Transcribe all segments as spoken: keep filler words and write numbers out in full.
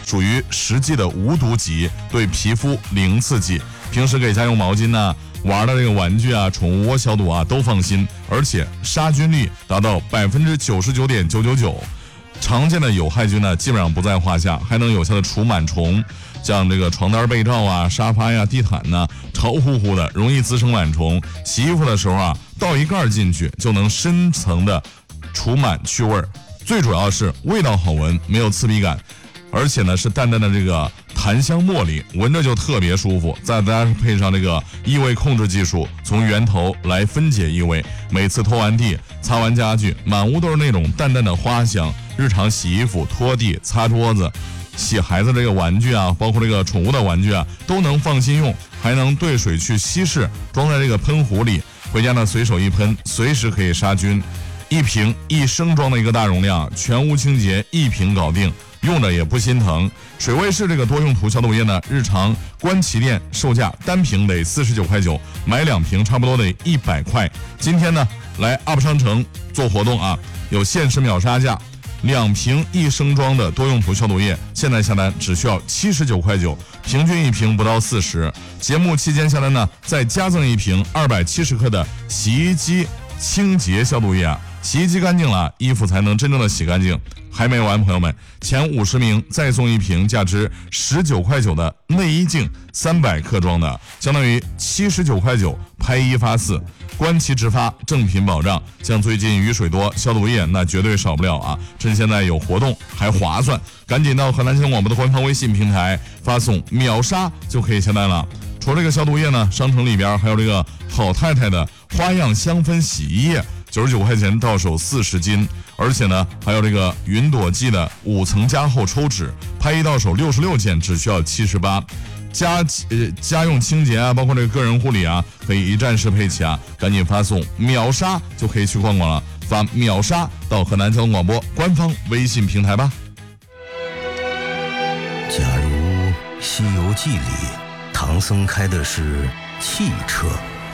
属于实际的无毒级，对皮肤零刺激。平时给家用毛巾呢、啊、玩的这个玩具啊、宠物窝消毒啊都放心，而且杀菌率达到百分之九十九点九九九，常见的有害菌呢基本上不在话下，还能有效的除螨虫。像这个床单、被罩啊、沙发呀、地毯呢，潮乎乎的，容易滋生螨虫。洗衣服的时候啊，倒一盖进去就能深层的除螨去味儿。最主要是味道好闻，没有刺鼻感，而且呢是淡淡的这个檀香茉莉，闻着就特别舒服。再搭配上这个异味控制技术，从源头来分解异味。每次拖完地、擦完家具，满屋都是那种淡淡的花香。日常洗衣服、拖地、擦桌子、洗孩子这个玩具啊，包括这个宠物的玩具啊，都能放心用，还能兑水去稀释，装在这个喷壶里，回家呢随手一喷，随时可以杀菌。一瓶一升装的一个大容量，全屋清洁一瓶搞定，用着也不心疼。水卫士这个多用途消毒液呢，日常官旗店售价单瓶得四十九块九，买两瓶差不多得一百块。今天呢来 U P 商城做活动啊，有限时秒杀价。两瓶一升装的多用途消毒液，现在下单只需要七十九块九，平均一瓶不到四十。节目期间下单呢，再加赠一瓶二百七十克的洗衣机清洁消毒液啊，洗衣机干净了，衣服才能真正的洗干净。还没完，朋友们，前五十名再送一瓶价值十九块九的内衣镜三百克装的，相当于七十九块九，拍一发四。官旗直发，正品保障。像最近雨水多，消毒液那绝对少不了啊！趁现在有活动还划算，赶紧到河南交通广播的官方微信平台发送秒杀就可以下单了。除了这个消毒液呢，商城里边还有这个好太太的花样香氛洗衣液，九十九块钱到手四十斤，而且呢还有这个云朵记的五层加厚抽纸，拍一到手六十六件，只需要七十八。家呃家用清洁啊，包括这个个人护理啊，可以一站式配齐啊，赶紧发送秒杀就可以去逛逛了，发秒杀到河南交通广播官方微信平台吧。 假如《西游记》里唐僧开的是汽车，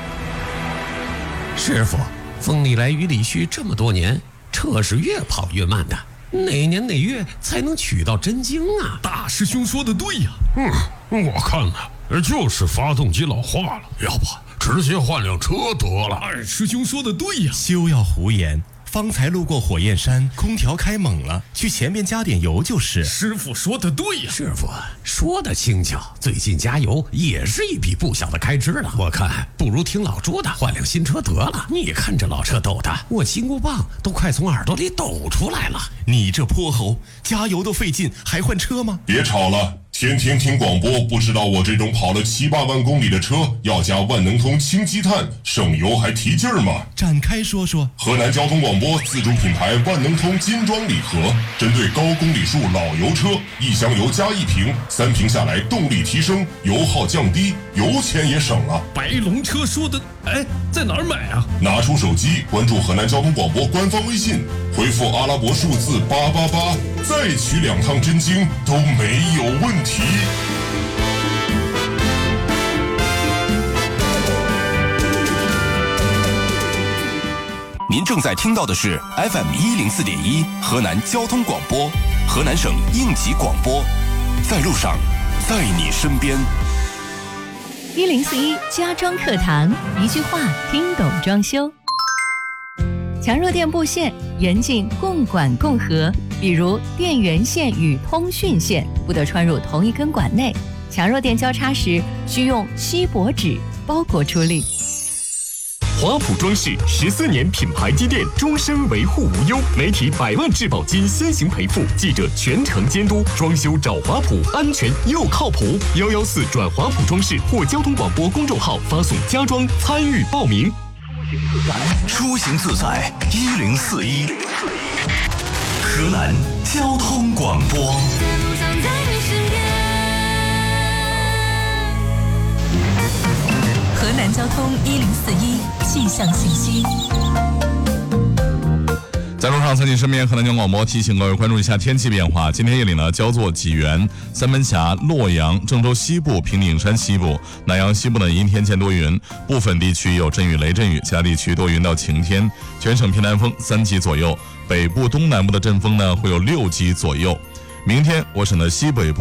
师傅，风里来雨里去这么多年，车是越跑越慢的，哪年哪月才能取到真经啊？ 大师兄说的对呀、 啊。嗯，我看呢，就是发动机老化了，要不直接换辆车得了。 二师兄说的对呀、啊。 休要胡言，方才路过火焰山，空调开猛了，去前面加点油就是。 师傅说的对呀、啊。 师傅说的轻巧，最近加油也是一笔不小的开支了。我看不如听老朱的，换辆新车得了。你看这老车抖的，我金箍棒都快从耳朵里抖出来了。 你这泼猴，加油都费劲，还换车吗？ 别吵了。天天听广播，不知道我这种跑了七八万公里的车要加万能通氢积碳，省油还提劲儿吗？ 展开说说。 河南交通广播自主品牌万能通金装礼盒，针对高公里数老油车，一箱油加一瓶，三瓶下来动力提升，油耗降低，油钱也省了。 白龙车说的，哎，在哪儿买啊？ 拿出手机关注河南交通广播官方微信，回复阿拉伯数字八八八，再取两趟真经都没有问题。 您正在听到的是 F M 一零四点一河南交通广播，河南省应急广播，在路上，在你身边。 一零四一家装课堂，一句话听懂装修。强弱电布线严禁共管共合，比如电源线与通讯线不得穿入同一根管内。强弱电交叉时，需用锡箔纸包裹处理。 华普装饰十四年品牌积淀，终身维护无忧，媒体百万质保金先行赔付，记者全程监督，装修找华普，安全又靠谱。幺幺四转华普装饰或交通广播公众号发送家装参与报名。 出行自在一零四一，河南交通广播。 河南交通一零四一气象信息。 在路上，在你身边，河南交通广播提醒各位关注一下天气变化。今天夜里呢，焦作、济源、三门峡、洛阳、郑州西部、平顶山西部、南阳西部呢阴天见多云，部分地区有阵雨、雷阵雨，其他地区多云到晴天。全省偏南风三级左右，北部、东南部的阵风呢会有六级左右。明天我省的西北部